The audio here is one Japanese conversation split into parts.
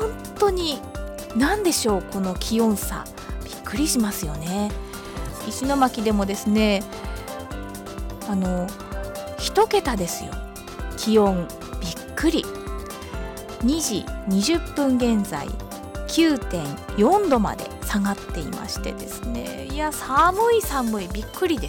本当に何でしょう、この気温差びっくりしますよね。石巻でもですね、1桁ですよ、気温。びっくり。2時20分現在 9.4 度まで下がっていましてですね、いや寒いびっくりです。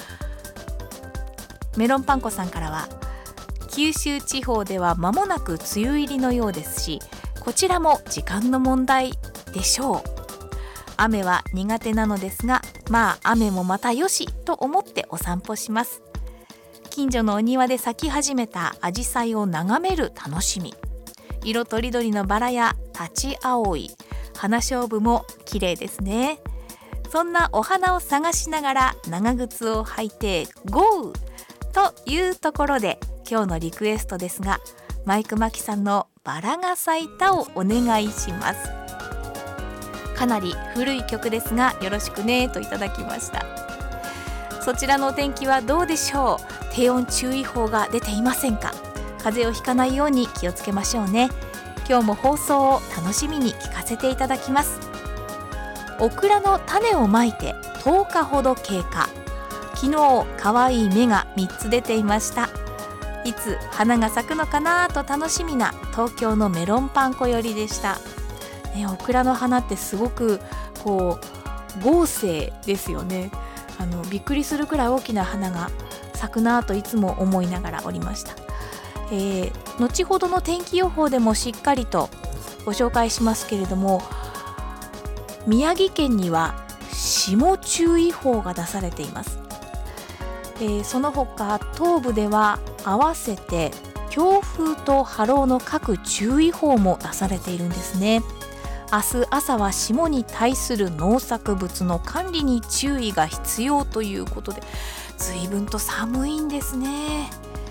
メロンパン粉さんからは、九州地方では間もなく梅雨入りのようですし、こちらも時間の問題でしょう。雨は苦手なのですが、まあ雨もまたよしと思ってお散歩します。近所のお庭で咲き始めたアジサイを眺める楽しみ。色とりどりのバラやタチアオイ、花菖蒲も綺麗ですね。そんなお花を探しながら長靴を履いてゴーというところで、今日のリクエストですが、マイクマキさんのバラが咲いたをお願いします。かなり古い曲ですがよろしくねといただきました。そちらのお天気はどうでしょう。低温注意報が出ていませんか。風邪をひかないように気をつけましょうね。今日も放送を楽しみに聞かせていただきます。オクラの種をまいて10日ほど経過。昨日可愛い芽が3つ出ていました。いつ花が咲くのかなと楽しみな東京のメロンパン粉よりでした、オクラの花ってすごくこう豪勢ですよね。びっくりするくらい大きな花が咲くなといつも思いながらおりました。後ほどの天気予報でもしっかりとご紹介しますけれども、宮城県には霜注意報が出されています。その他東部では合わせて強風と波浪の各注意報も出されているんですね。明日朝は霜に対する農作物の管理に注意が必要ということで、随分と寒いんですね。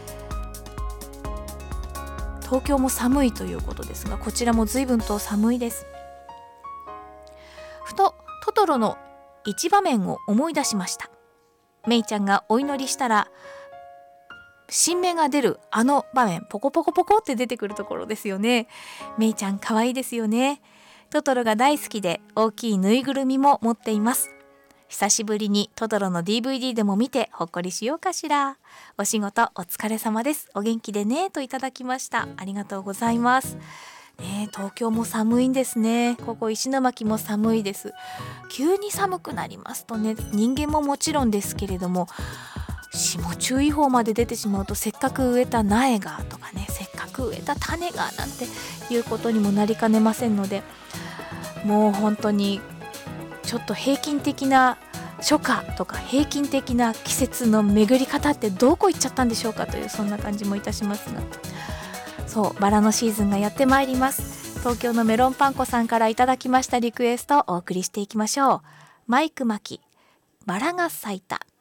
東京も寒いということですが、こちらも随分と寒いです。ふとトトロの一場面を思い出しました。メイちゃんがお祈りしたら新芽が出るあの場面、ポコポコポコって出てくるところですよね。メイちゃん可愛いですよね。トトロが大好きで大きいぬいぐるみも持っています。久しぶりにトトロの DVD でも見てほっこりしようかしら。お仕事お疲れ様です。お元気でねといただきました。ありがとうございます。東京も寒いんですね。ここ石巻も寒いです。急に寒くなりますとね、人間ももちろんですけれども、霜注意報まで出てしまうと、せっかく植えた苗がとかね、せっかく植えた種がなんていうことにもなりかねませんので、もう本当にちょっと平均的な初夏とか平均的な季節の巡り方ってどこ行っちゃったんでしょうかという、そんな感じもいたしますが、そうバラのシーズンがやってまいります。東京のメロンパン粉さんからいただきましたリクエストをお送りしていきましょう。マイクマキ、バラが咲いた。